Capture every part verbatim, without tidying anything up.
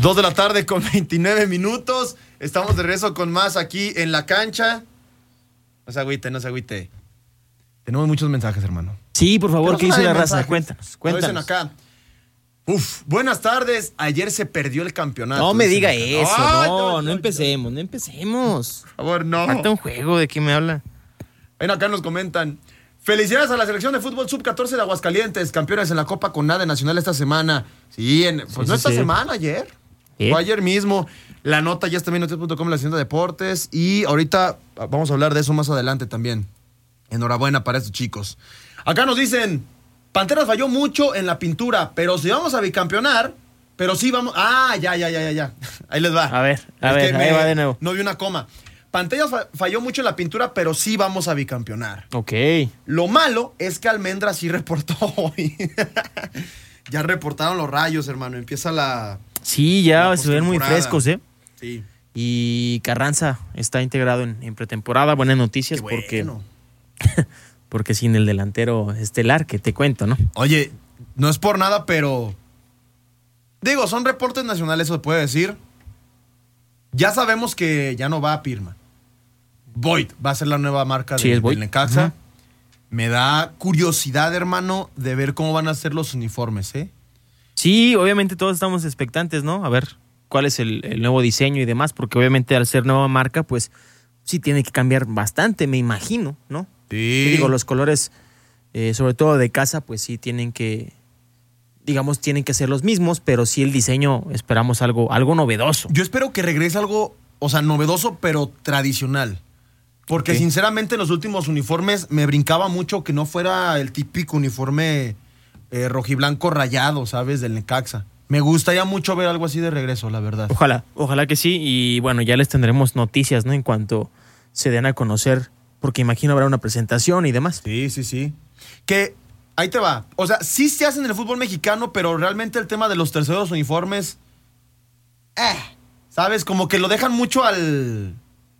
Dos de la tarde con veintinueve minutos. Estamos de regreso con más aquí en la cancha. No se agüite, no se agüite. Tenemos muchos mensajes, hermano. Sí, por favor, ¿qué dice la raza? Mensajes. Cuéntanos, cuéntanos. Lo dicen acá. Uf, buenas tardes. Ayer se perdió el campeonato. No me diga acá. eso, Ay, no, no, no no, empecemos, no empecemos. Por favor, no. Falta un juego, ¿de qué me habla? Ven acá nos comentan. Felicidades a la selección de fútbol sub catorce de Aguascalientes, campeones en la Copa Conade Nacional esta semana. Sí, en, pues Sí, no sí, esta sí. semana, ayer. ¿Eh? Fue ayer mismo. La nota ya está en noticias punto com, la sección de deportes. Y ahorita vamos a hablar de eso más adelante también. Enhorabuena para estos chicos. Acá nos dicen, Panteras falló mucho en la pintura, pero si vamos a bicampeonar, pero sí vamos... Ah, ya, ya, ya, ya, ya. Ahí les va. A ver, a Es ver, que ahí me- va de nuevo. No vi una coma. Panteras fa- falló mucho en la pintura, pero sí vamos a bicampeonar. Ok. Lo malo es que Almendra sí reportó hoy. Ya reportaron los rayos, hermano. Empieza la... Sí, ya La se ven muy postemporada. frescos, ¿eh? Sí. Y Carranza está integrado en, en pretemporada. Buenas noticias Qué porque, bueno. porque sin el delantero estelar, que te cuento, ¿no? Oye, no es por nada, pero... Digo, son reportes nacionales, eso se puede decir. Ya sabemos que ya no va a Pirma. Void va a ser la nueva marca Sí, de, es Void. del Necaxa. Ujú. Me da curiosidad, hermano, de ver cómo van a ser los uniformes, ¿eh? Sí, obviamente todos estamos expectantes, ¿no? A ver cuál es el, el nuevo diseño y demás, porque obviamente al ser nueva marca, pues sí tiene que cambiar bastante, me imagino, ¿no? Sí. Digo, los colores, eh, sobre todo de casa, pues sí tienen que, digamos, tienen que ser los mismos, pero sí el diseño, esperamos algo, algo novedoso. Yo espero que regrese algo, o sea, novedoso, pero tradicional. Porque Ok. sinceramente en los últimos uniformes me brincaba mucho que no fuera el típico uniforme eh, rojiblanco rayado, ¿sabes? Del Necaxa. Me gustaría mucho ver algo así de regreso, la verdad. Ojalá, ojalá que sí, y bueno, ya les tendremos noticias, ¿no? En cuanto se den a conocer, porque imagino habrá una presentación y demás. Sí, sí, sí. Que, ahí te va. O sea, sí se hace en el fútbol mexicano, pero realmente el tema de los terceros uniformes, eh, ¿sabes? Como que lo dejan mucho al...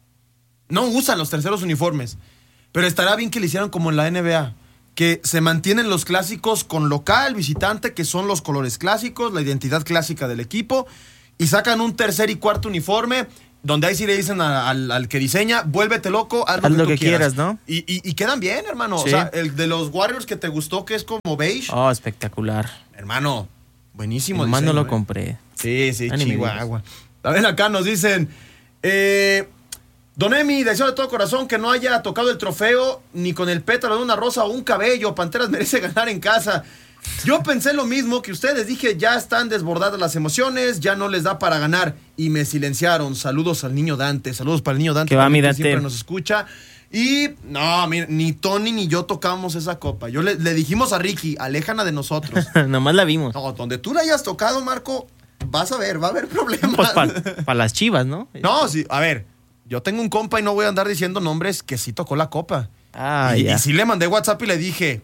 No usan los terceros uniformes. Pero estará bien que le hicieran como en la N B A. Que se mantienen los clásicos con local, visitante, que son los colores clásicos, la identidad clásica del equipo. Y sacan un tercer y cuarto uniforme, donde ahí sí le dicen a- al, al que diseña, vuélvete loco, haz lo, Haz que, lo tú que quieras. quieras, ¿no? Y, y- y quedan bien, hermano. Sí. O sea, el de los Warriors que te gustó, que es como beige. Oh, espectacular. Hermano, buenísimo Nomás no diseño, lo ¿eh? compré. Sí, sí, Ay, ni me Chihuahua. También acá nos dicen, eh, Don Emi, deseo de todo corazón que no haya tocado el trofeo ni con el pétalo de una rosa o un cabello. Panteras merece ganar en casa. Yo pensé lo mismo que ustedes. Dije, ya están desbordadas las emociones, ya no les da para ganar. Y me silenciaron. Saludos al niño Dante. Saludos para el niño Dante. Que va, también, mi que Dante. siempre nos escucha. Y no, mira, ni Tony ni yo tocamos esa copa. Yo le, le dijimos a Ricky, aléjala de nosotros. Nomás la vimos. No, donde tú la hayas tocado, Marco, vas a ver, va a haber problemas. Pues para pa las chivas, ¿no? No, sí, a ver, yo tengo un compa y no voy a andar diciendo nombres que sí tocó la copa. Ah, y, ya. y sí le mandé WhatsApp y le dije,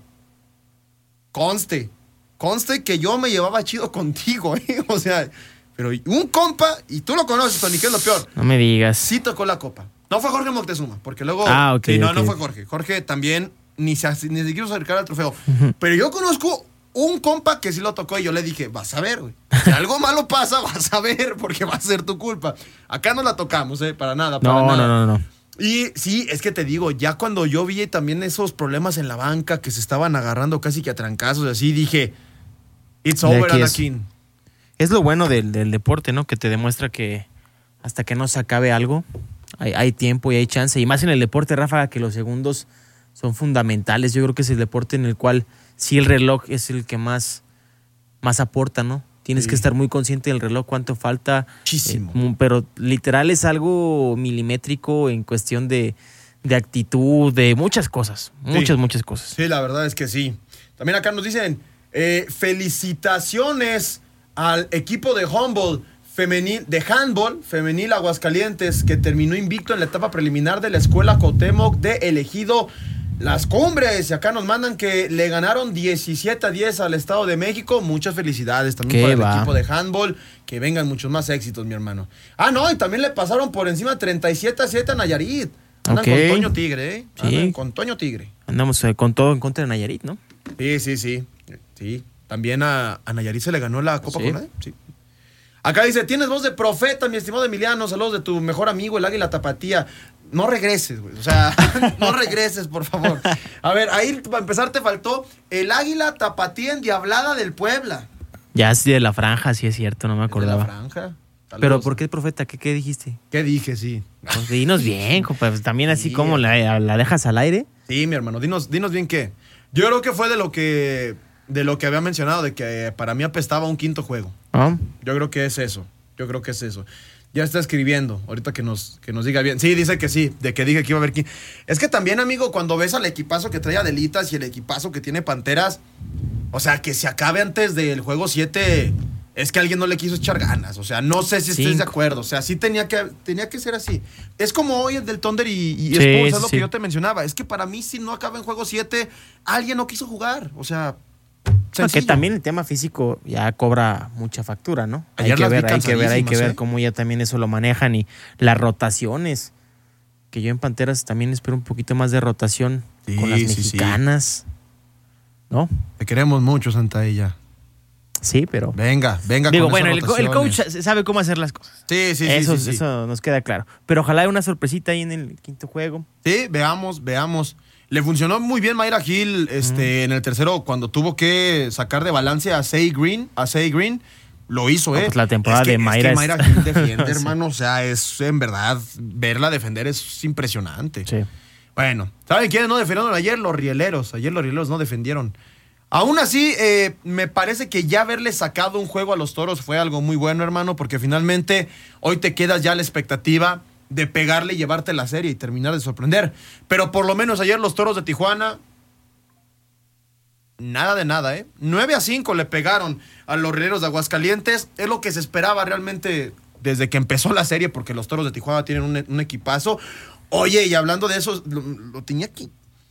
conste, conste que yo me llevaba chido contigo, ¿eh? O sea, pero un compa, y tú lo conoces, Tony, que es lo peor, No me digas. sí tocó la copa. No fue Jorge Moctezuma, porque luego... Ah, ok, sí, no, ok. no fue Jorge. Jorge también ni se, ni se quiso acercar al trofeo. Pero yo conozco un compa que sí lo tocó y yo le dije, vas a ver, güey. Si algo malo pasa, vas a ver, porque va a ser tu culpa. Acá no la tocamos, ¿eh? Para nada, para No, nada. no, no, no. Y sí, es que te digo, ya cuando yo vi también esos problemas en la banca que se estaban agarrando casi que a trancazos y así, dije, it's De over, aquí es. Anakin. Es lo bueno del, del deporte, ¿no? Que te demuestra que hasta que no se acabe algo, hay, hay tiempo y hay chance. Y más en el deporte, Rafa, que los segundos son fundamentales. Yo creo que es el deporte en el cual sí el reloj es el que más, más aporta, ¿no? Tienes Sí. que estar muy consciente del reloj, cuánto falta. Muchísimo. Eh, pero literal es algo milimétrico en cuestión de, de actitud, de muchas cosas. Muchas, Sí. muchas cosas. Sí, la verdad es que sí. También acá nos dicen, eh, felicitaciones al equipo de handball femenil, de handball femenil Aguascalientes, que terminó invicto en la etapa preliminar de la Escuela Cuauhtémoc de Elegido Las Cumbres. Y acá nos mandan que le ganaron diecisiete a diez al Estado de México. Muchas felicidades también ¿Qué para el va? equipo de handball. Que vengan muchos más éxitos, mi hermano. Ah, no, y también le pasaron por encima treinta y siete a siete a Nayarit. Andan Ok. con Toño Tigre, ¿eh? Sí. Andan con Toño Tigre. Andamos eh, con todo en contra de Nayarit, ¿no? Sí, sí, sí. Sí. También a, a Nayarit se le ganó la Copa Sí. Conade. Sí. Acá dice, tienes voz de profeta, mi estimado Emiliano, saludos de tu mejor amigo, el Águila Tapatía. No regreses, güey, o sea, no regreses, por favor. A ver, ahí para empezar te faltó el Águila Tapatía endiablada del Puebla. Ya sí, de la franja, sí es cierto, no me acordaba. ¿De la franja? Saludos. Pero ¿por qué profeta? ¿Qué, qué dijiste? ¿Qué dije, sí? Pues dinos bien, compa, pues, también así Sí. como la, la dejas al aire. Sí, mi hermano, dinos, dinos bien qué. Yo creo que fue de lo que, de lo que había mencionado, de que para mí apestaba un quinto juego. ¿No? Yo creo que es eso. Yo creo que es eso. Ya está escribiendo. Ahorita que nos, que nos diga bien. Sí, dice que sí. De que dije que iba a haber quinto. Es que también, amigo, cuando ves al equipazo que trae Adelitas y el equipazo que tiene Panteras, o sea, que se acabe antes del juego siete, es que alguien no le quiso echar ganas. O sea, no sé si estés Cinco. de acuerdo. O sea, sí tenía que, tenía que ser así. Es como hoy el del Thunder y, y Sí, Spurs, es sí, lo sí. que yo te mencionaba. Es que para mí, si no acaba en juego siete, alguien no quiso jugar. O sea, No, que sencillo. también el tema físico ya cobra mucha factura, ¿no? Ayer hay que las vi ver, hay que ver, hay que cansadísimas, ver ¿eh? cómo ya también eso lo manejan y las rotaciones. Que yo en Panteras también espero un poquito más de rotación Sí, con las sí, sí. mexicanas. ¿No? Te queremos mucho, Santaella. Sí, pero. Venga, venga Digo, con bueno, esas el, co- el coach rotaciones. sabe cómo hacer las cosas. Sí, sí, sí, eso, sí, sí. eso nos queda claro. Pero ojalá haya una sorpresita ahí en el quinto juego. Sí, veamos, veamos. Le funcionó muy bien Mayra Hill este, en el tercero cuando tuvo que sacar de balance a Say Green, a Say Green. Lo hizo, No, ¿eh? pues la temporada Es que- de Mayra es que es- Mayra Hill defiende, Sí. hermano. O sea, es en verdad, verla defender es impresionante. Sí. Bueno, ¿saben quiénes no defendieron ayer? Los rieleros. Ayer los rieleros no defendieron. Aún así, eh, me parece que ya haberle sacado un juego a los Toros fue algo muy bueno, hermano, porque finalmente hoy te quedas ya a la expectativa de pegarle y llevarte la serie y terminar de sorprender. Pero por lo menos ayer los Toros de Tijuana, nada de nada, ¿eh? nueve a cinco le pegaron a los rieleros de Aguascalientes. Es lo que se esperaba realmente desde que empezó la serie, porque los Toros de Tijuana tienen un, un equipazo. Oye, y hablando de eso, lo, lo tenía aquí.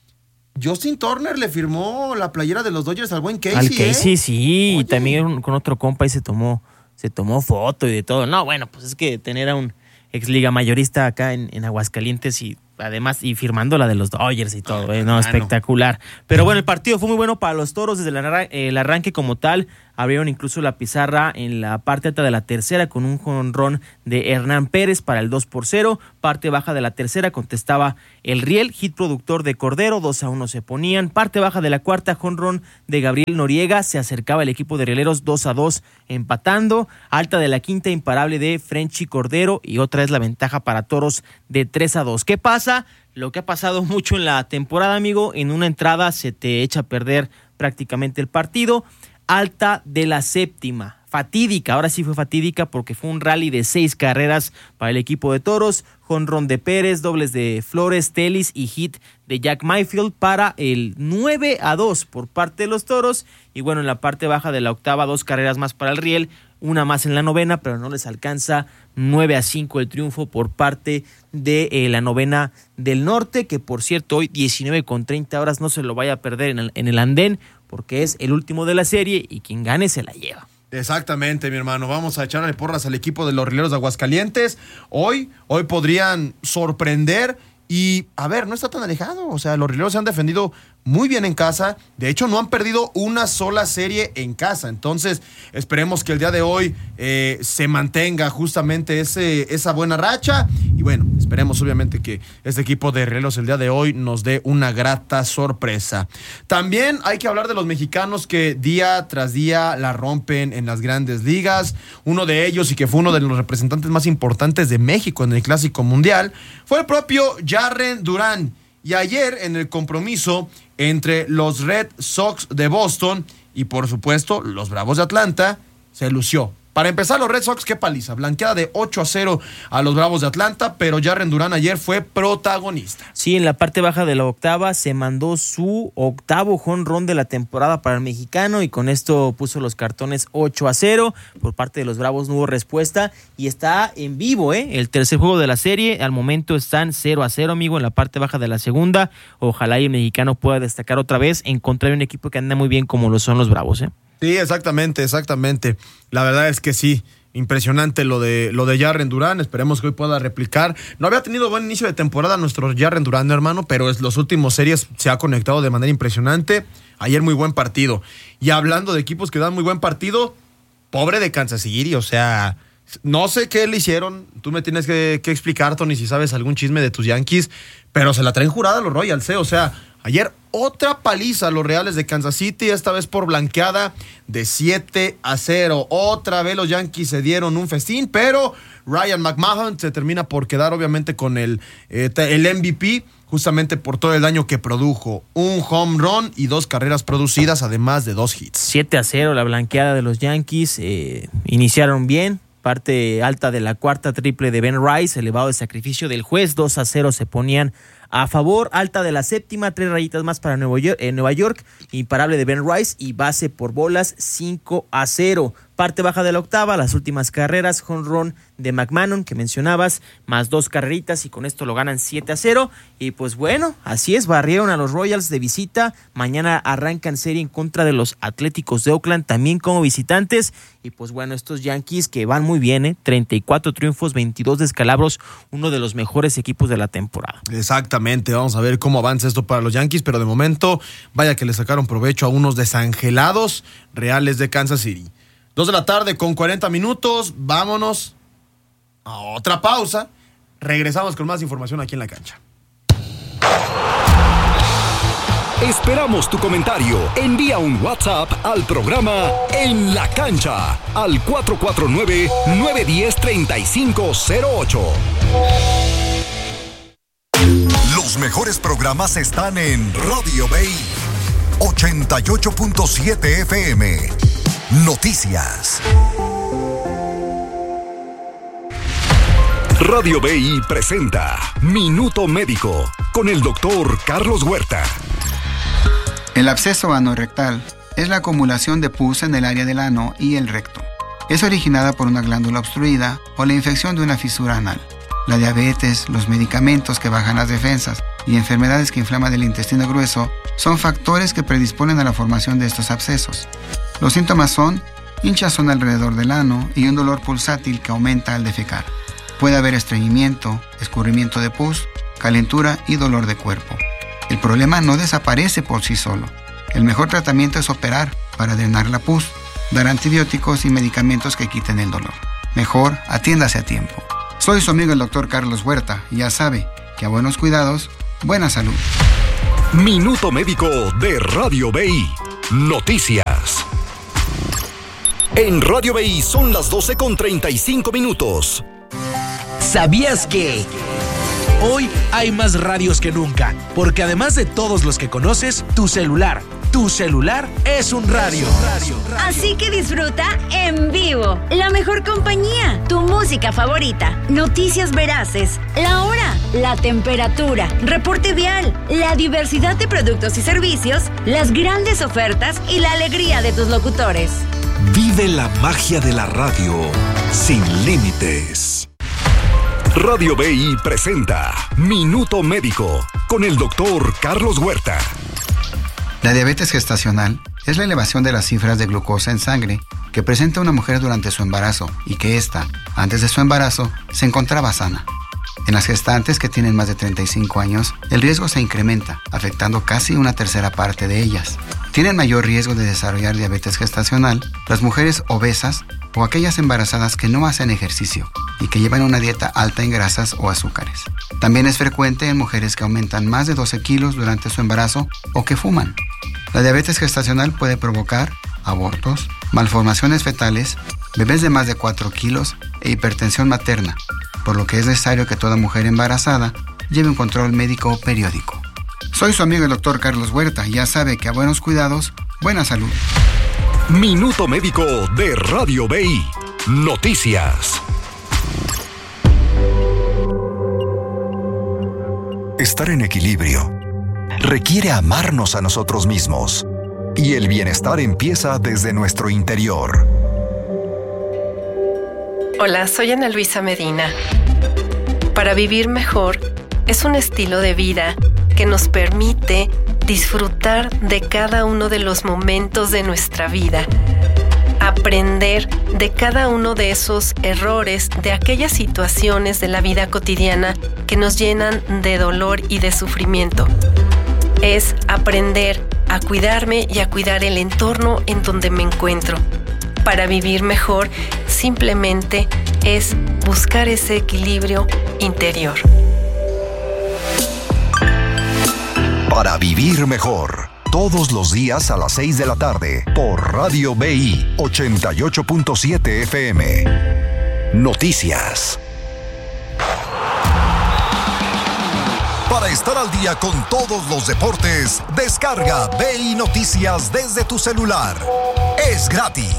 Justin Turner le firmó la playera de los Dodgers al buen Casey. Al Casey, ¿eh? sí. Oye. Y también con otro compa y se tomó, se tomó foto y de todo. No, bueno, pues es que tener a un ex liga mayorista acá en, en Aguascalientes y además y firmando la de los Dodgers y todo, eh, no, hermano. espectacular. Pero bueno, el partido fue muy bueno para los Toros desde el, arra- el arranque como tal. Abrieron incluso la pizarra en la parte alta de la tercera con un jonrón de Hernán Pérez para el dos por cero. Parte baja de la tercera contestaba el Riel, hit productor de Cordero, dos a uno se ponían. Parte baja de la cuarta, jonrón de Gabriel Noriega, se acercaba el equipo de Rieleros dos a dos empatando. Alta de la quinta, imparable de Frenchy Cordero y otra es la ventaja para Toros de tres a dos. ¿Qué pasa? Lo que ha pasado mucho en la temporada, amigo, en una entrada se te echa a perder prácticamente el partido. Alta de la séptima, fatídica, ahora sí fue fatídica porque fue un rally de seis carreras para el equipo de Toros, jonrón de Pérez, dobles de Flores, Telis y hit de Jack Mayfield para el nueve a dos por parte de los Toros. Y bueno, en la parte baja de la octava, dos carreras más para el Riel, una más en la novena, pero no les alcanza. Nueve a cinco el triunfo por parte de eh, la novena del norte, que por cierto hoy diecinueve con treinta horas, no se lo vaya a perder en el, en el andén, porque es el último de la serie y quien gane se la lleva. Exactamente, mi hermano. Vamos a echarle porras al equipo de los Rieleros de Aguascalientes. Hoy, hoy podrían sorprender y, a ver, no está tan alejado. O sea, los Rieleros se han defendido muy bien en casa. De hecho, no han perdido una sola serie en casa. Entonces, esperemos que el día de hoy eh, se mantenga justamente ese, esa buena racha. Y bueno, esperemos obviamente que este equipo de Rieleros el día de hoy nos dé una grata sorpresa. También hay que hablar de los mexicanos que día tras día la rompen en las grandes ligas. Uno de ellos, y que fue uno de los representantes más importantes de México en el Clásico Mundial, fue el propio Jarren Duran. Y ayer en el compromiso entre los Red Sox de Boston y por supuesto los Bravos de Atlanta, se lució. Para empezar, los Red Sox, qué paliza, blanqueada de ocho a cero a los Bravos de Atlanta, pero Jarren Duran ayer fue protagonista. Sí, en la parte baja de la octava se mandó su octavo jonrón de la temporada para el mexicano y con esto puso los cartones ocho a cero. Por parte de los Bravos no hubo respuesta y está en vivo, ¿eh? El tercer juego de la serie. Al momento están cero a cero, amigo, en la parte baja de la segunda. Ojalá y el mexicano pueda destacar otra vez en contra de un equipo que anda muy bien como lo son los Bravos, ¿eh? Sí, exactamente, exactamente. La verdad es que sí, impresionante lo de lo de Jarren Duran. Esperemos que hoy pueda replicar. No había tenido buen inicio de temporada nuestro Jarren Duran, hermano, pero en los últimos series se ha conectado de manera impresionante. Ayer muy buen partido. Y hablando de equipos que dan muy buen partido, pobre de Kansas City, o sea, no sé qué le hicieron. Tú me tienes que, que explicar, Tony, si sabes algún chisme de tus Yankees, pero se la traen jurada los Royals, ¿eh? O sea, ayer otra paliza a los Reales de Kansas City, esta vez por blanqueada de siete a cero. Otra vez los Yankees se dieron un festín, pero Ryan McMahon se termina por quedar obviamente con el, eh, el M V P, justamente por todo el daño que produjo. Un home run y dos carreras producidas, además de dos hits. siete a cero la blanqueada de los Yankees. Eh, iniciaron bien. Parte alta de la cuarta, triple de Ben Rice, elevado de sacrificio del juez, dos a cero se ponían a favor. Alta de la séptima, tres rayitas más para Nueva York, eh, Nueva York, imparable de Ben Rice y base por bolas, cinco a cero. Parte baja de la octava, las últimas carreras, home run de McMahon que mencionabas, más dos carreritas y con esto lo ganan siete a cero. Y pues bueno, así es, barrieron a los Royals de visita. Mañana arrancan serie en contra de los Atléticos de Oakland, también como visitantes. Y pues bueno, estos Yankees que van muy bien, ¿eh? treinta y cuatro triunfos, veintidós descalabros, uno de los mejores equipos de la temporada. Exactamente, vamos a ver cómo avanza esto para los Yankees, pero de momento, vaya que le sacaron provecho a unos desangelados Reales de Kansas City. Dos de la tarde con cuarenta minutos, vámonos a otra pausa. Regresamos con más información aquí en La Cancha. Esperamos tu comentario. Envía un WhatsApp al programa En La Cancha al cuatro cuatro nueve, nueve uno cero, tres cinco cero ocho. Los mejores programas están en Radio Bay ochenta y ocho punto siete F M. Noticias. Radio B I presenta Minuto Médico con el doctor Carlos Huerta. El absceso anorrectal es la acumulación de pus en el área del ano y el recto. Es originada por una glándula obstruida o la infección de una fisura anal. La diabetes, los medicamentos que bajan las defensas y enfermedades que inflaman el intestino grueso son factores que predisponen a la formación de estos abscesos. Los síntomas son hinchazón alrededor del ano y un dolor pulsátil que aumenta al defecar. Puede haber estreñimiento, escurrimiento de pus, calentura y dolor de cuerpo. El problema no desaparece por sí solo. El mejor tratamiento es operar para drenar la pus, dar antibióticos y medicamentos que quiten el dolor. Mejor, atiéndase a tiempo. Soy su amigo el doctor Carlos Huerta y ya sabe que a buenos cuidados, buena salud. Minuto Médico de Radio B I. Noticias. En Radio B I son las doce con treinta y cinco minutos. ¿Sabías que hoy hay más radios que nunca? Porque además de todos los que conoces, tu celular, tu celular es un radio. Así que disfruta en vivo la mejor compañía, tu música favorita, noticias veraces, la hora, la temperatura, reporte vial, la diversidad de productos y servicios, las grandes ofertas y la alegría de tus locutores. Vive la magia de la radio sin límites. Radio B I presenta Minuto Médico con el doctor Carlos Huerta. La diabetes gestacional es la elevación de las cifras de glucosa en sangre que presenta una mujer durante su embarazo y que ésta, antes de su embarazo, se encontraba sana. En las gestantes que tienen más de treinta y cinco años, el riesgo se incrementa, afectando casi una tercera parte de ellas. Tienen mayor riesgo de desarrollar diabetes gestacional las mujeres obesas o aquellas embarazadas que no hacen ejercicio y que llevan una dieta alta en grasas o azúcares. También es frecuente en mujeres que aumentan más de doce kilos durante su embarazo o que fuman. La diabetes gestacional puede provocar abortos, malformaciones fetales, bebés de más de cuatro kilos e hipertensión materna, por lo que es necesario que toda mujer embarazada lleve un control médico periódico. Soy su amigo el doctor Carlos Huerta y ya sabe que a buenos cuidados, buena salud. Minuto Médico de Radio B I. Noticias. Estar en equilibrio requiere amarnos a nosotros mismos. Y el bienestar empieza desde nuestro interior. Hola, soy Ana Luisa Medina. Para vivir mejor es un estilo de vida que nos permite disfrutar de cada uno de los momentos de nuestra vida, aprender de cada uno de esos errores, de aquellas situaciones de la vida cotidiana que nos llenan de dolor y de sufrimiento. Es aprender a cuidarme y a cuidar el entorno en donde me encuentro, Para vivir mejor, simplemente es buscar ese equilibrio interior. Para vivir mejor, todos los días a las seis de la tarde, por Radio B I ochenta y ocho punto siete F M. Noticias. Para estar al día con todos los deportes, descarga B I Noticias desde tu celular. Es gratis.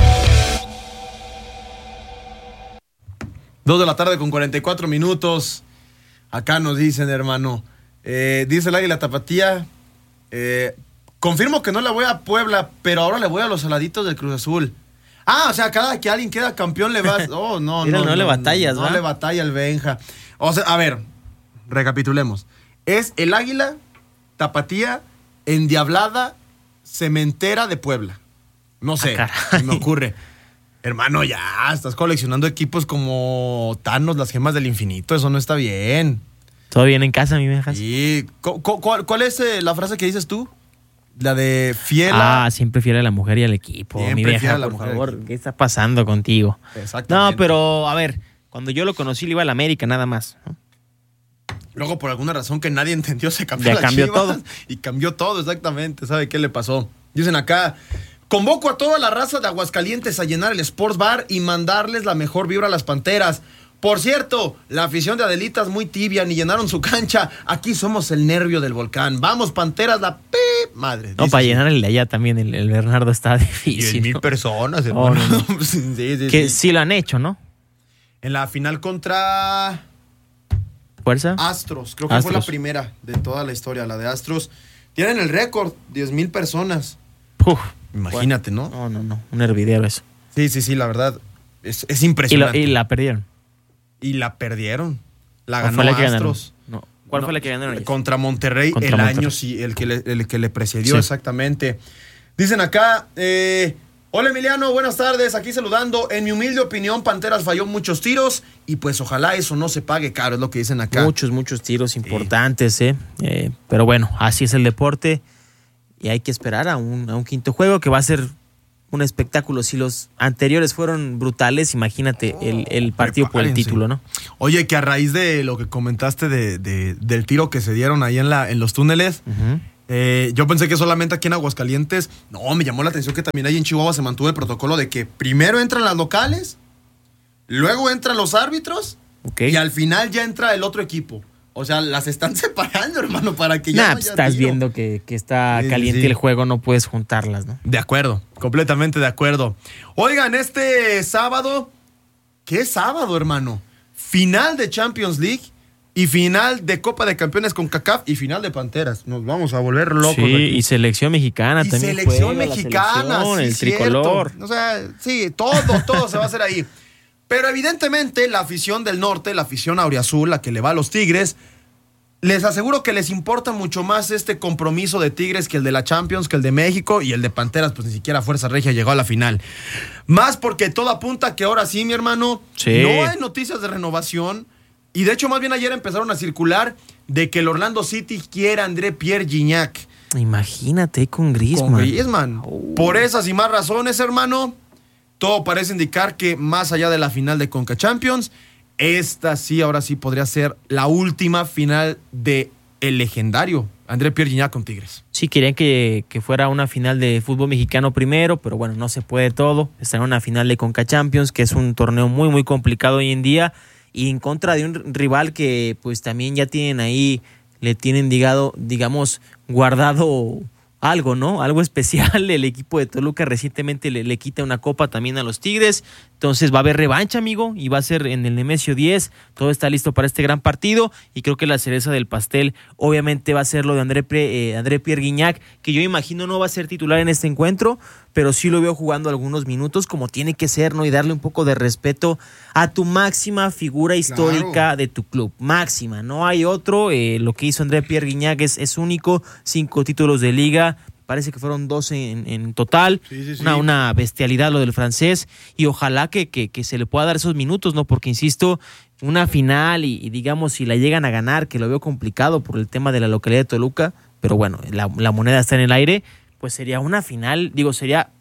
Dos de la tarde con cuarenta y cuatro minutos. Acá nos dicen, hermano. Eh, dice el Águila Tapatía. Eh, confirmo que no le voy a Puebla, pero ahora le voy a los saladitos del Cruz Azul. Ah, o sea, cada que alguien queda campeón le vas. Oh, no, Mira, no. no, no le batallas, no, ¿va? no le batalla el Benja. O sea, a ver, recapitulemos. Es el Águila Tapatía endiablada cementera de Puebla. No sé, Ah, se me ocurre. Hermano, ya, estás coleccionando equipos como Thanos, las gemas del infinito. Eso no está bien. ¿Todo bien en casa, mi Benjas? Sí. ¿Cu- cu- ¿Cuál, cuál es eh, la frase que dices tú? La de fiel a... Ah, siempre fiel a la mujer y al equipo. Siempre mi fiel vieja, a la por mujer y al favor, equipo. ¿qué está pasando contigo? Exactamente. No, pero a ver, cuando yo lo conocí le iba a la América nada más, ¿no? Luego, por alguna razón que nadie entendió, se cambió Ya la cambió Chivas todo. Y cambió todo, exactamente. ¿Sabe qué le pasó? Dicen acá, convoco a toda la raza de Aguascalientes a llenar el Sports Bar y mandarles la mejor vibra a las Panteras. Por cierto, la afición de Adelita es muy tibia, ni llenaron su cancha. Aquí somos el nervio del volcán. Vamos, Panteras, la p... Madre. No, dice para así. llenar el de allá también, el, el Bernardo está difícil. Diez mil ¿no? personas, Oh, hermano. no, no. sí, sí, Que sí. sí lo han hecho, ¿no? En la final contra Fuerza. Astros, creo que fue la Astros. primera de toda la historia, la de Astros. Tienen el récord, diez mil personas. Puf. Imagínate, ¿no? No, no, no. Un hervidero eso. Sí, sí, sí, la verdad. Es, es Y, lo- impresionante. y la perdieron. Y la perdieron. La ¿Cuál ganó fue la que ganaron? Astros. No. ¿Cuál No, fue la que ganaron ellos? Contra Monterrey Contra el Monterrey. año, sí, el que le, el que le precedió, Sí. exactamente. Dicen acá, eh, hola Emiliano, buenas tardes, aquí saludando. En mi humilde opinión, Panteras falló muchos tiros y pues ojalá eso no se pague caro, es lo que dicen acá. Muchos, muchos tiros importantes, ¿eh? Eh, Pero bueno, así es el deporte y hay que esperar a un, a un quinto juego que va a ser un espectáculo. Si los anteriores fueron brutales, imagínate el, el partido por el prepárense. título, ¿no? Oye, que a raíz de lo que comentaste de, de- del tiro que se dieron ahí en, la, en los túneles, Ujú. eh, yo pensé que solamente aquí en Aguascalientes. No, me llamó la atención que también ahí en Chihuahua se mantuvo el protocolo de que primero entran las locales, luego entran los árbitros Ok. y al final ya entra el otro equipo. O sea, las están separando, hermano, para que ya Nah, no pues haya estás tiro. viendo que, que está Sí, sí, caliente sí. el juego, no puedes juntarlas, ¿no? De acuerdo, completamente de acuerdo. Oigan, este sábado, ¿qué sábado, hermano? Final de Champions League y final de Copa de Campeones con CACAF y final de Panteras. Nos vamos a volver locos. Sí, aquí. y selección mexicana Y también. selección juega, la mexicana, selección, sí, el cierto. tricolor. O sea, sí, todo, todo se va a hacer ahí. Pero evidentemente la afición del norte, la afición auriazul, la que le va a los Tigres, les aseguro que les importa mucho más este compromiso de Tigres que el de la Champions, que el de México, y el de Panteras, pues ni siquiera Fuerza Regia llegó a la final. Más porque todo apunta que ahora sí, mi hermano, Sí. no hay noticias de renovación. Y de hecho, más bien ayer empezaron a circular de que el Orlando City quiere a André Pierre Gignac. Imagínate con Griezmann. Con Griezmann. Por esas y más razones, hermano, todo parece indicar que más allá de la final de Conca Champions, esta sí, ahora sí podría ser la última final de el legendario André Pierre Gignac con Tigres. Sí, querían que, que fuera una final de fútbol mexicano primero, pero bueno, no se puede todo. Está en una final de Conca Champions, que es un torneo muy, muy complicado hoy en día, y en contra de un rival que pues también ya tienen ahí, le tienen digado, digamos, guardado algo, ¿no? Algo especial. El equipo de Toluca recientemente le, le quita una copa también a los Tigres. Entonces va a haber revancha, amigo, y va a ser en el Nemesio diez. Todo está listo para este gran partido y creo que la cereza del pastel obviamente va a ser lo de André, eh, André Pierre Gignac, que yo imagino no va a ser titular en este encuentro, pero sí lo veo jugando algunos minutos como tiene que ser, ¿no? Y darle un poco de respeto a tu máxima figura histórica Claro. de tu club. Máxima, no hay otro. Eh, lo que hizo André Pierre Gignac es, es único. Cinco títulos de liga. Parece que fueron doce en, en total. Sí, sí, sí. Una, una bestialidad lo del francés. Y ojalá que, que, que se le pueda dar esos minutos, ¿no? Porque, insisto, una final y, y digamos, si la llegan a ganar, que lo veo complicado por el tema de la localidad de Toluca, pero bueno, la, la moneda está en el aire, pues sería una final, digo, sería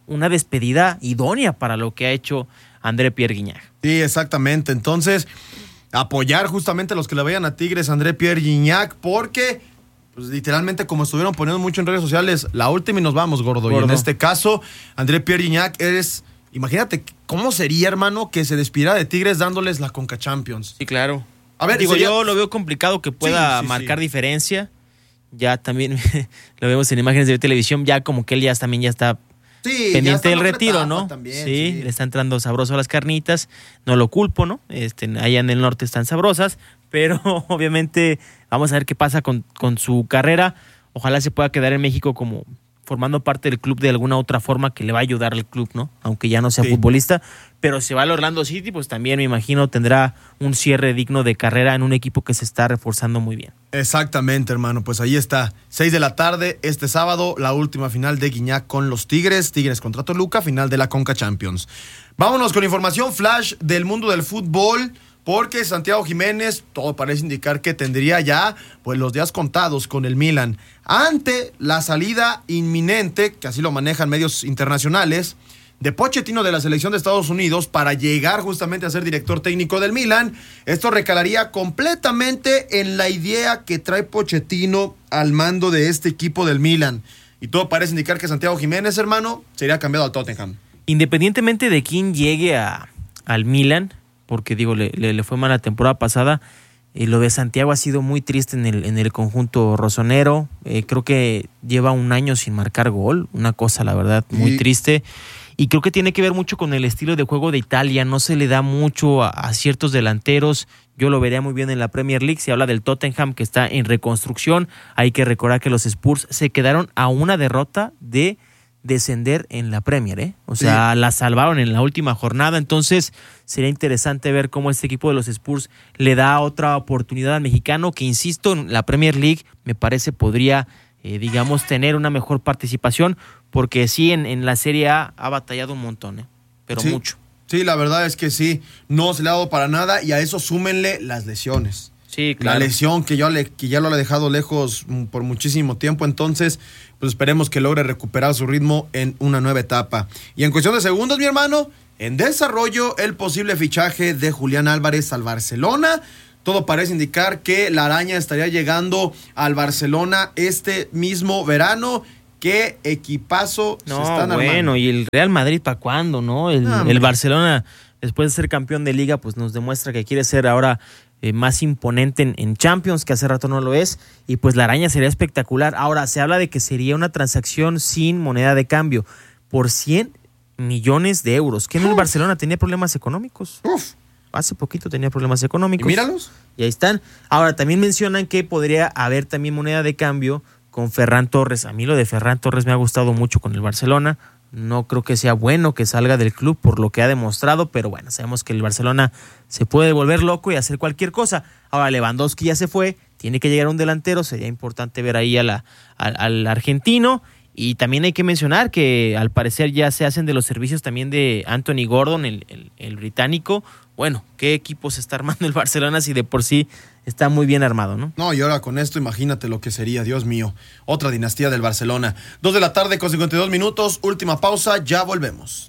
una despedida idónea para lo que ha hecho André Pierre Gignac. Sí, exactamente. Entonces, apoyar justamente a los que le vayan a Tigres, André Pierre Gignac, porque pues, literalmente, como estuvieron poniendo mucho en redes sociales, la última y nos vamos, gordo. gordo. Y en este caso, André Pierre Gignac es... Imagínate, ¿cómo sería, hermano, que se despidiera de Tigres dándoles la Conca Champions? Sí, claro. A ver, Digo, sería... yo lo veo complicado que pueda sí, sí, marcar sí. diferencia. Ya también lo vemos en imágenes de televisión, ya como que él ya también ya está sí, pendiente ya está del retiro, ¿no? También, sí, sí, le está entrando sabroso a las carnitas. No lo culpo, ¿no? Este, allá en el norte están sabrosas, pero obviamente vamos a ver qué pasa con, con su carrera. Ojalá se pueda quedar en México como formando parte del club de alguna otra forma que le va a ayudar al club, ¿no? Aunque ya no sea sí. futbolista, pero si va al Orlando City, pues también me imagino tendrá un cierre digno de carrera en un equipo que se está reforzando muy bien. Exactamente, hermano, pues ahí está, seis de la tarde, este sábado, la última final de Gignac con los Tigres, Tigres contra Toluca, final de la Conca Champions. Vámonos con información flash del mundo del fútbol, porque Santiago Jiménez, todo parece indicar que tendría ya pues los días contados con el Milan. Ante la salida inminente, que así lo manejan medios internacionales, de Pochettino de la selección de Estados Unidos para llegar justamente a ser director técnico del Milan, esto recalaría completamente en la idea que trae Pochettino al mando de este equipo del Milan. Y todo parece indicar que Santiago Jiménez, hermano, sería cambiado al Tottenham. Independientemente de quién llegue a, al Milan, porque digo, le, le, le fue mal la temporada pasada. Eh, lo de Santiago ha sido muy triste en el, en el conjunto rosonero. Eh, creo que lleva un año sin marcar gol, una cosa, la verdad, muy sí. triste. Y creo que tiene que ver mucho con el estilo de juego de Italia. No se le da mucho a, a ciertos delanteros. Yo lo vería muy bien en la Premier League. Se habla del Tottenham, que está en reconstrucción. Hay que recordar que los Spurs se quedaron a una derrota de descender en la Premier, ¿eh? O sea, sí. la salvaron en la última jornada, entonces sería interesante ver cómo este equipo de los Spurs le da otra oportunidad al mexicano, que insisto, en la Premier League me parece podría, eh, digamos, tener una mejor participación, porque sí, en, en la Serie A ha batallado un montón, ¿eh? Pero sí. mucho. Sí, la verdad es que sí, no se le ha dado para nada, y a eso súmenle las lesiones. Sí, claro. La lesión que, yo le, que ya lo ha dejado lejos por muchísimo tiempo, entonces pues esperemos que logre recuperar su ritmo en una nueva etapa. Y en cuestión de segundos, mi hermano, en desarrollo el posible fichaje de Julián Álvarez al Barcelona. Todo parece indicar que la araña estaría llegando al Barcelona este mismo verano. ¿Qué equipazo no, se están armando? Bueno, y el Real Madrid, ¿para cuándo, no? El, no, el Barcelona, después de ser campeón de Liga, pues nos demuestra que quiere ser ahora Eh, más imponente en, en Champions, que hace rato no lo es, y pues la araña sería espectacular. Ahora, se habla de que sería una transacción sin moneda de cambio por cien millones de euros. ¿Que en el Barcelona tenía problemas económicos? Uf. Hace poquito tenía problemas económicos. ¿Y míralos? Y ahí están. Ahora, también mencionan que podría haber también moneda de cambio con Ferran Torres. A mí lo de Ferran Torres me ha gustado mucho con el Barcelona. No creo que sea bueno que salga del club por lo que ha demostrado, pero bueno, sabemos que el Barcelona se puede volver loco y hacer cualquier cosa. Ahora Lewandowski ya se fue, tiene que llegar un delantero, sería importante ver ahí a la, al, al argentino. Y también hay que mencionar que al parecer ya se hacen de los servicios también de Anthony Gordon, el, el, el británico. Bueno, ¿qué equipo se está armando el Barcelona si de por sí está muy bien armado, no? No, y ahora con esto imagínate lo que sería, Dios mío, otra dinastía del Barcelona. Dos de la tarde con cincuenta y dos minutos, última pausa, ya volvemos.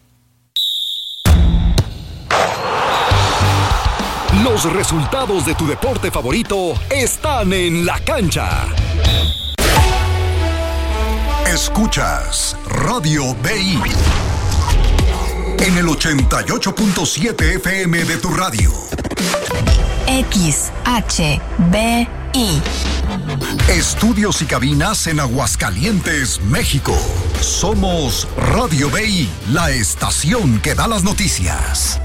Los resultados de tu deporte favorito están en la cancha. Escuchas Radio B I en el ochenta y ocho punto siete F M de tu radio. X H B I. Estudios y cabinas en Aguascalientes, México. Somos Radio B I, la estación que da las noticias.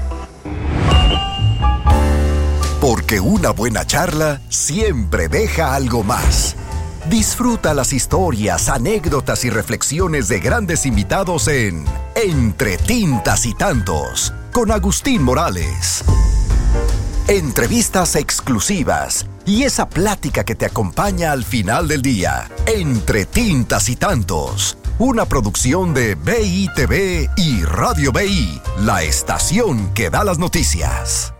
Porque una buena charla siempre deja algo más. Disfruta las historias, anécdotas y reflexiones de grandes invitados en Entre Tintas y Tantos, con Agustín Morales. Entrevistas exclusivas y esa plática que te acompaña al final del día. Entre Tintas y Tantos, una producción de B I T V y Radio B I, la estación que da las noticias.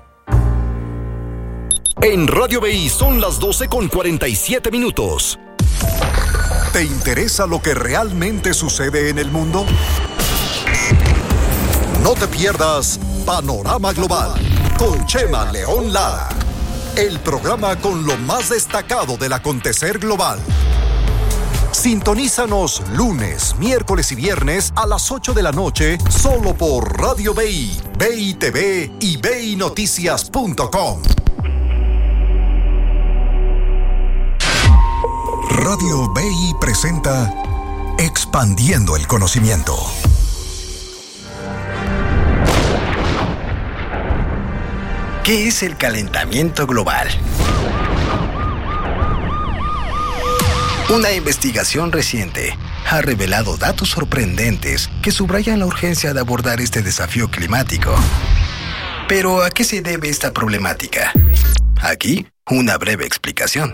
En Radio B I son las doce con cuarenta y siete minutos. ¿Te interesa lo que realmente sucede en el mundo? No te pierdas Panorama Global con Chema León Lara. El programa con lo más destacado del acontecer global. Sintonízanos lunes, miércoles y viernes a las ocho de la noche solo por Radio B I, B I T V y B I Noticias punto com. Radio B I presenta Expandiendo el Conocimiento. ¿Qué es el calentamiento global? Una investigación reciente ha revelado datos sorprendentes que subrayan la urgencia de abordar este desafío climático. Pero, ¿a qué se debe esta problemática? Aquí, una breve explicación.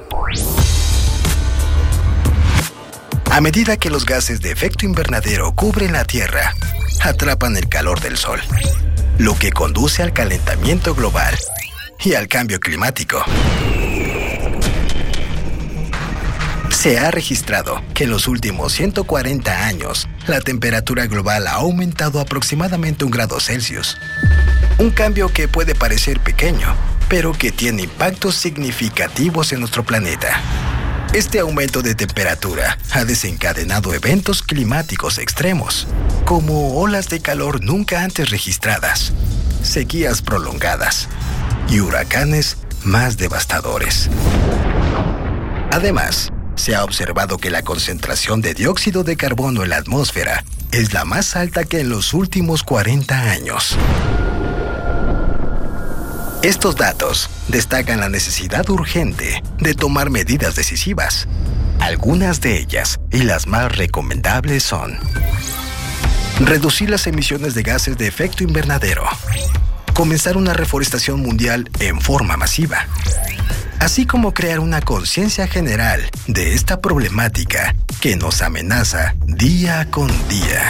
A medida que los gases de efecto invernadero cubren la Tierra, atrapan el calor del Sol, lo que conduce al calentamiento global y al cambio climático. Se ha registrado que en los últimos ciento cuarenta años, la temperatura global ha aumentado aproximadamente un grado Celsius. Un cambio que puede parecer pequeño, pero que tiene impactos significativos en nuestro planeta. Este aumento de temperatura ha desencadenado eventos climáticos extremos, como olas de calor nunca antes registradas, sequías prolongadas y huracanes más devastadores. Además, se ha observado que la concentración de dióxido de carbono en la atmósfera es la más alta que en los últimos cuarenta años. Estos datos destacan la necesidad urgente de tomar medidas decisivas. Algunas de ellas, y las más recomendables, son: reducir las emisiones de gases de efecto invernadero, comenzar una reforestación mundial en forma masiva, así como crear una conciencia general de esta problemática que nos amenaza día con día.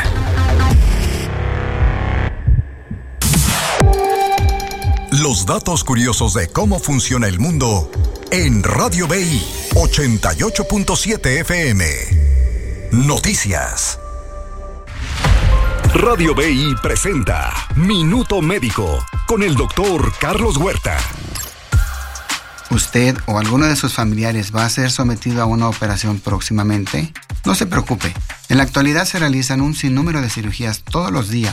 Los datos curiosos de cómo funciona el mundo en Radio B I ochenta y ocho punto siete F M. Noticias. Radio B I presenta Minuto Médico con el doctor Carlos Huerta. ¿Usted o alguno de sus familiares va a ser sometido a una operación próximamente? No se preocupe. En la actualidad se realizan un sinnúmero de cirugías todos los días